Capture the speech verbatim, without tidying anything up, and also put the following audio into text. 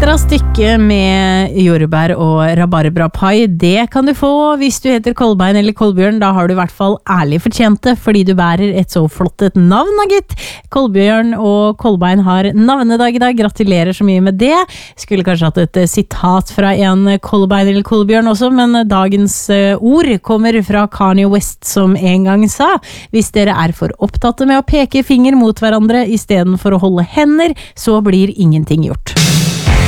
Ekstra stykke med jordbær og rabarbrapai, det kan du få hvis du heter Kolbein eller Kolbjørn. Da har du i hvert fall ærlig fortjent det, fordi du bærer et så flott et navn, gitt. Kolbjørn og Kolbein har navnedag i dag. Gratulerer så mye med det. Skulle kanskje hatt et sitat fra en Kolbein eller Kolbjørn også, men dagens ord kommer fra Kanye West, som en gang sa: hvis dere er for opptatte med å peke finger mot hverandre i stedet for å holde hender, så blir ingenting gjort.